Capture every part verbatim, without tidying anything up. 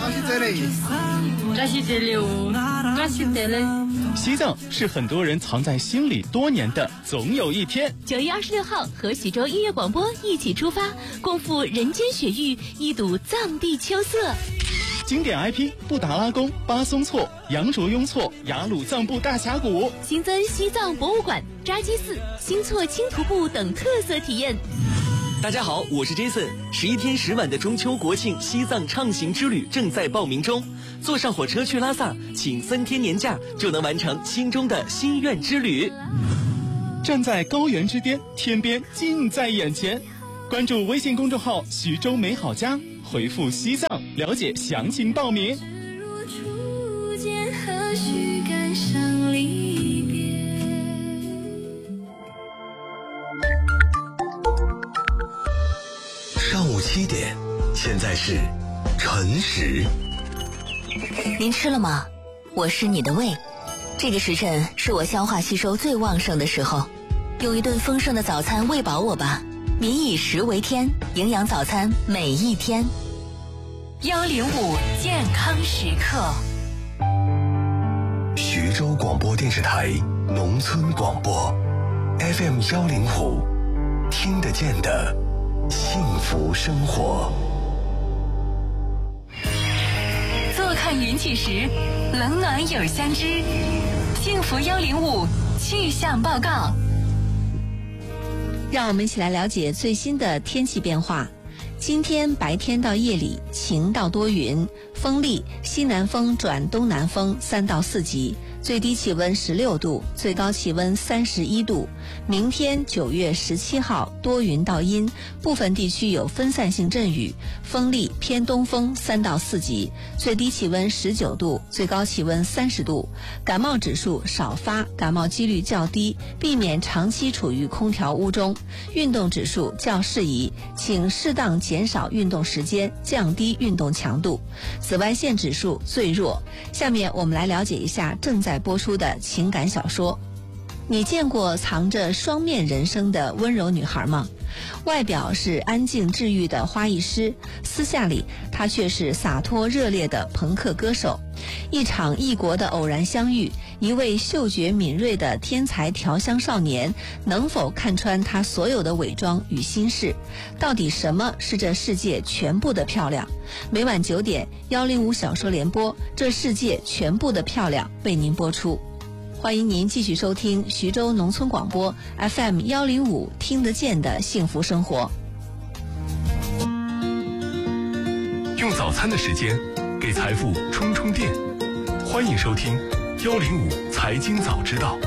是这里， 这是这里哦，这是这里。 西藏是很多人藏在心里多年的总有一天。 九月二十六号，和徐州音乐广播一起出发，共赴人间雪域，一睹藏地秋色。 经典 I P 布达拉宫、巴松措、羊卓雍措、雅鲁藏布大峡谷， 新增西藏博物馆、扎基寺、新措轻徒步等特色体验。 大家好，我是 Jason。十一天十晚的中秋国庆西藏畅行之旅正在报名中，坐上火车去拉萨，请三天年假就能完成心中的心愿之旅。 站在高原之巅，天边近在眼前。关注微信公众号“徐州美好家”，回复“西藏”了解详情报名。 上午七点，现在是晨时。 您吃了吗？我是你的胃。这个时辰是我消化吸收最旺盛的时候，用一顿丰盛的早餐喂饱我吧。民以食为天，营养早餐每一天。 幺零五健康时刻。 徐州广播电视台农村广播 F M 幺零五，听得见的幸福生活。 坐看云起时，冷暖有相知。幸福幺零五气象报告。 让我们一起来了解最新的天气变化。今天白天到夜里晴到多云，风力西南风转东南风三到四级，最低气温十六度，最高气温三十一度。明天九月十七号多云到阴，部分地区有分散性阵雨，风力偏东风三到四级，最低气温十九度，最高气温三十度。感冒指数少发，感冒几率较低，避免长期处于空调屋中。运动指数较适宜，请适当减少运动时间，降低运动强度。紫外线指数最弱。下面我们来了解一下正在播出的情感小说。你见过藏着双面人生的温柔女孩吗？外表是安静治愈的花艺师，私下里她却是洒脱热烈的朋克歌手。一场异国的偶然相遇，一位嗅觉敏锐的天才调香少年，能否看穿他所有的伪装与心事？到底什么是这世界全部的漂亮？每晚九点，幺零五小说联播，这世界全部的漂亮为您播出。欢迎您继续收听徐州农村广播 F M 幺零五，听得见的幸福生活。 用早餐的时间给财富充充电，欢迎收听幺零五财经早知道。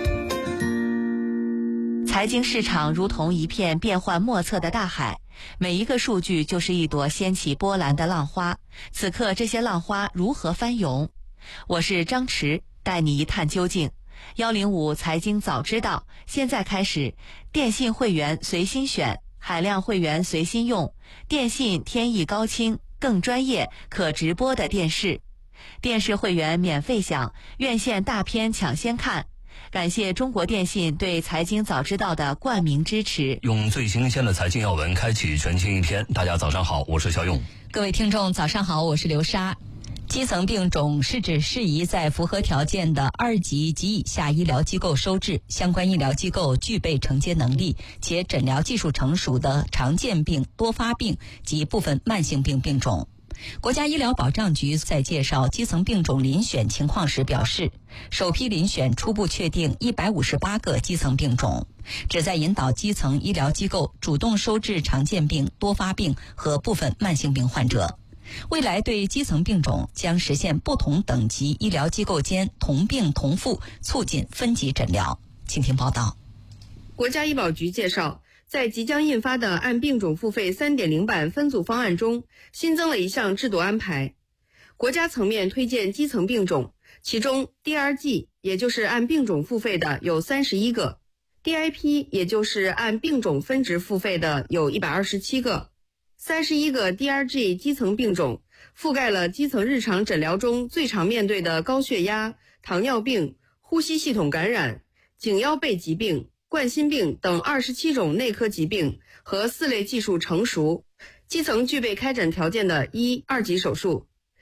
财经市场如同一片变幻莫测的大海，每一个数据就是一朵掀起波澜的浪花。此刻这些浪花如何翻涌？我是张弛，带你一探究竟。幺零五财经早知道，现在开始。电信会员随心选，海量会员随心用。电信天翼高清，更专业可直播的电视。电视会员免费享，院线大片抢先看。感谢中国电信对财经早知道的冠名支持。 用最新鲜的财经要闻开启全新一天。大家早上好，我是肖勇。 各位听众早上好，我是刘莎。基层病种是指适宜在符合条件的二级及以下医疗机构收治，相关医疗机构具备承接能力且诊疗技术成熟的常见病、多发病及部分慢性病病种。国家医疗保障局在介绍基层病种遴选情况时表示，首批遴选初步确定一百五十八个基层病种，旨在引导基层医疗机构主动收治常见病、多发病和部分慢性病患者。未来对基层病种将实现不同等级医疗机构间同病同付，促进分级诊疗。请听报道。 国家医保局介绍，在即将印发的按病种付费 三点零 版分组方案中，新增了一项制度安排。国家层面推荐基层病种，其中 D R G 也就是按病种付费的有三十一个， D I P 也就是按病种分值付费的有一百二十七个。三十一个 D R G 基层病种覆盖了基层日常诊疗中最常面对的高血压、糖尿病、呼吸系统感染、颈腰背疾病、冠心病等二十七种内科疾病和四类技术成熟、基层具备开展条件的一、二级手术。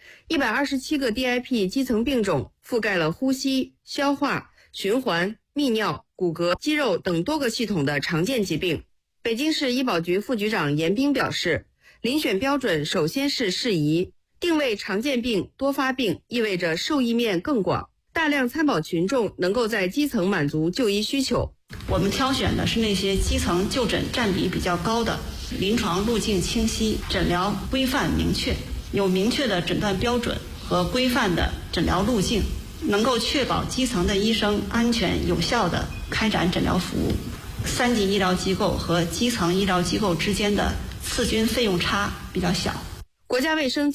一百二十七个 D I P 基层病种覆盖了呼吸、消化、循环、泌尿、骨骼、肌肉等多个系统的常见疾病。北京市医保局副局长严斌表示，遴选标准首先是适宜，定位常见病、多发病意味着受益面更广，大量参保群众能够在基层满足就医需求。 我们挑选的是那些基层就诊占比比较高的，临床路径清晰，诊疗规范明确，有明确的诊断标准和规范的诊疗路径，能够确保基层的医生安全有效地开展诊疗服务。三级医疗机构和基层医疗机构之间的次均费用差比较小。 国家卫生